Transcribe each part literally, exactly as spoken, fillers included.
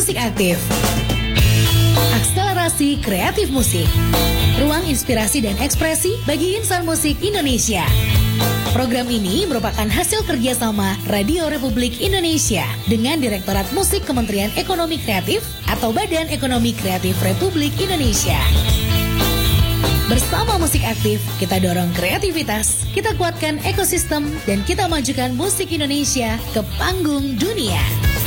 Musik Aktif. Akselerasi kreatif musik. Ruang inspirasi dan ekspresi bagi insan musik Indonesia. Program ini merupakan hasil kerjasama Radio Republik Indonesia dengan Direktorat Musik Kementerian Ekonomi Kreatif atau Badan Ekonomi Kreatif Republik Indonesia. Bersama Musik Aktif, kita dorong kreativitas, kita kuatkan ekosistem, dan kita majukan musik Indonesia ke panggung dunia.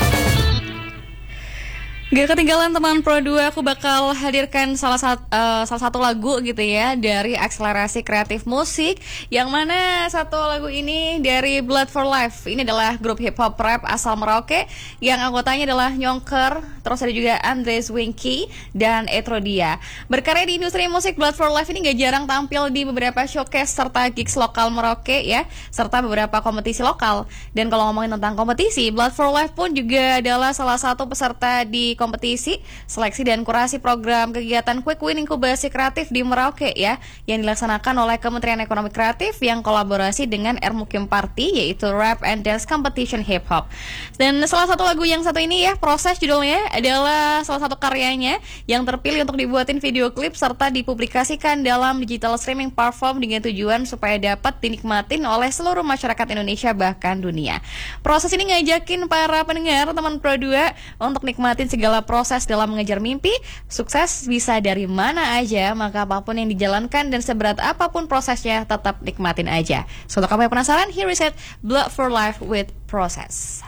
Gak ketinggalan teman Pro dua, aku bakal hadirkan salah satu uh, salah satu lagu gitu ya dari akselerasi kreatif musik, yang mana satu lagu ini dari Blood for Life. Ini adalah grup hip hop rap asal Merauke yang anggotanya adalah Nyongker, terus ada juga Andres Winky dan Etrodia. Berkarya di industri musik, Blood for Life ini gak jarang tampil di beberapa showcase serta gigs lokal Merauke ya, serta beberapa kompetisi lokal. Dan kalau ngomongin tentang kompetisi, Blood for Life pun juga adalah salah satu peserta di kompetisi, seleksi dan kurasi program kegiatan Quick Win Inkubasi Kreatif di Merauke ya, yang dilaksanakan oleh Kementerian Ekonomi Kreatif yang kolaborasi dengan Ermukim Party, yaitu Rap and Dance Competition Hip Hop. Dan salah satu lagu yang satu ini ya, Proses judulnya, adalah salah satu karyanya yang terpilih untuk dibuatin video klip serta dipublikasikan dalam digital streaming platform dengan tujuan supaya dapat dinikmatin oleh seluruh masyarakat Indonesia bahkan dunia. Proses ini ngajakin para pendengar teman Pro dua untuk nikmatin segala proses dalam mengejar mimpi. Sukses bisa dari mana aja, maka apapun yang dijalankan dan seberat apapun prosesnya, tetap nikmatin aja. So, untuk kamu yang penasaran, here is it, Blood for Life with Process.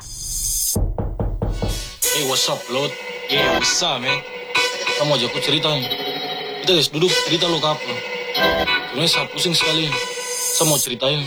Hey, what's up, Lord? Yeah, what's up, man? Kamu aja aku cerita nih. Kita guys, duduk cerita lo ke apa? Sebenarnya saya pusing sekali. Saya mau ceritain.